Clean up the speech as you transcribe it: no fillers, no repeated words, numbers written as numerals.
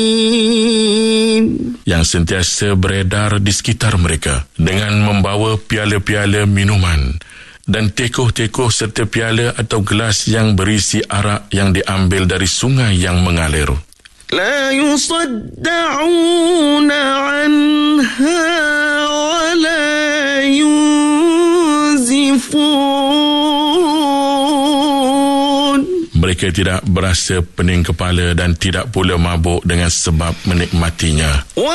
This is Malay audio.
yang sentiasa beredar di sekitar mereka dengan membawa piala-piala minuman dan tekoh-tekoh serta piala atau gelas yang berisi arak yang diambil dari sungai yang mengalir. لا يصدعون عنها ولا ينزفون. Mereka tidak berasa pening kepala dan tidak pula mabuk dengan sebab menikmatinya.